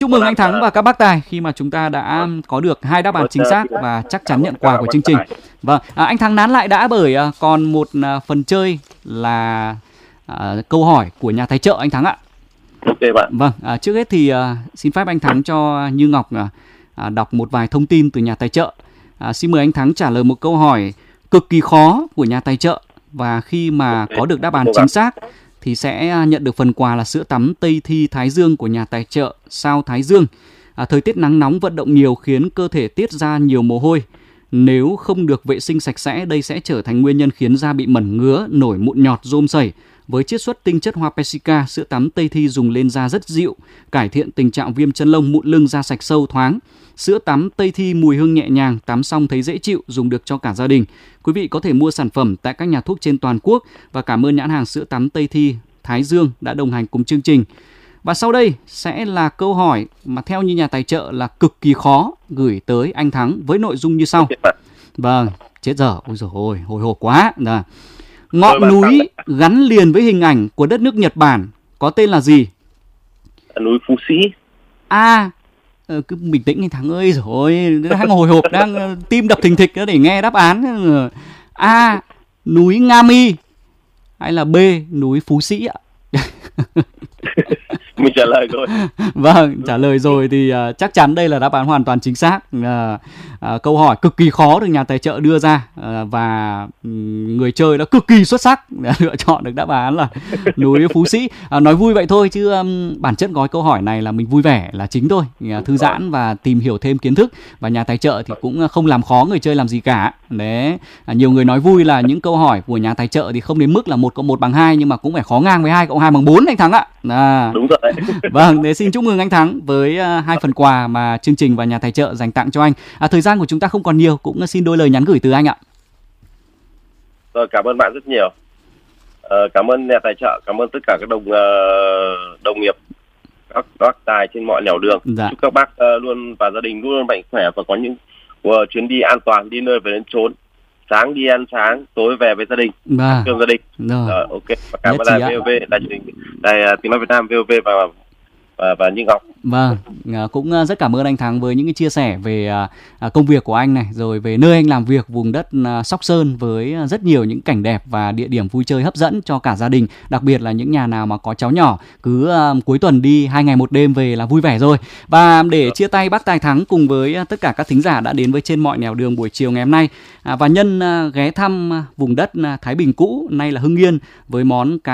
Chúc mừng anh Thắng và các bác tài khi mà chúng ta đã có được 2 đáp án chính xác và chắc chắn nhận quà của chương trình. Vâng, anh Thắng nán lại đã bởi còn một phần chơi là câu hỏi của nhà tài trợ anh Thắng ạ. Ok bạn. Vâng, trước hết thì xin phép anh Thắng cho Như Ngọc đọc một vài thông tin từ nhà tài trợ. Xin mời anh Thắng trả lời một câu hỏi cực kỳ khó của nhà tài trợ, và khi mà có được đáp án chính xác thì sẽ nhận được phần quà là sữa tắm Tây Thi Thái Dương của nhà tài trợ Sao Thái Dương. Thời tiết nắng nóng vận động nhiều khiến cơ thể tiết ra nhiều mồ hôi. Nếu không được vệ sinh sạch sẽ, đây sẽ trở thành nguyên nhân khiến da bị mẩn ngứa, nổi mụn nhọt, rôm sẩy. Với chiết xuất tinh chất hoa Persica, sữa tắm Tây Thi dùng lên da rất dịu, cải thiện tình trạng viêm chân lông, mụn lưng, da sạch sâu thoáng. Sữa tắm Tây Thi mùi hương nhẹ nhàng, tắm xong thấy dễ chịu, dùng được cho cả gia đình. Quý vị có thể mua sản phẩm tại các nhà thuốc trên toàn quốc, và cảm ơn nhãn hàng sữa tắm Tây Thi Thái Dương đã đồng hành cùng chương trình. Và sau đây sẽ là câu hỏi mà theo như nhà tài trợ là cực kỳ khó gửi tới anh Thắng với nội dung như sau. Vâng, chết dở, ôi dồi ôi, hồi hộp quá. Ngọn núi gắn liền với hình ảnh của đất nước Nhật Bản có tên là gì? Núi Phú Sĩ. Cứ bình tĩnh anh Thắng ơi, rồi đang hồi hộp, đang tim đập thình thịch để nghe đáp án. A. Núi Nga Mi, hay là B. Núi Phú Sĩ ạ? Mình trả lời rồi. Vâng, trả lời rồi thì chắc chắn đây là đáp án hoàn toàn chính xác. Câu hỏi cực kỳ khó được nhà tài trợ đưa ra, và người chơi đã cực kỳ xuất sắc để lựa chọn được đáp án là núi Phú Sĩ. Nói vui vậy thôi chứ bản chất gói câu hỏi này là mình vui vẻ là chính thôi, thư giãn và tìm hiểu thêm kiến thức. Và nhà tài trợ thì cũng không làm khó người chơi làm gì cả. Đấy, nhiều người nói vui là những câu hỏi của nhà tài trợ thì không đến mức là 1 cộng 1 bằng 2, nhưng mà cũng phải khó ngang với 2 cộng 2 bằng 4 anh Thắng ạ. Đúng rồi. Vâng, để xin chúc mừng anh Thắng với 2 phần quà mà chương trình và nhà tài trợ dành tặng cho anh. Thời gian của chúng ta không còn nhiều, cũng xin đôi lời nhắn gửi từ anh ạ. Rồi, cảm ơn bạn rất nhiều. Cảm ơn nhà tài trợ, cảm ơn tất cả các đồng nghiệp, các bác tài trên mọi nẻo đường. Dạ. Chúc các bác luôn và gia đình luôn mạnh khỏe và có những chuyến đi an toàn, đi nơi về đến chốn. Sáng đi ăn sáng, tối về với gia đình, ăn cơm gia đình. Rồi, ok. Và cảm ơn đài VOV, đài Tiếng nói Việt Nam VOV và Như Ngọc. Vâng, cũng rất cảm ơn anh Thắng với những cái chia sẻ về công việc của anh này, rồi về nơi anh làm việc, vùng đất Sóc Sơn với rất nhiều những cảnh đẹp và địa điểm vui chơi hấp dẫn cho cả gia đình. Đặc biệt là những nhà nào mà có cháu nhỏ, cứ cuối tuần đi 2 ngày 1 đêm về là vui vẻ rồi. Và để chia tay bác tài Thắng cùng với tất cả các thính giả đã đến với Trên mọi nẻo đường buổi chiều ngày hôm nay, và nhân ghé thăm vùng đất Thái Bình cũ, nay là Hưng Yên, với món cá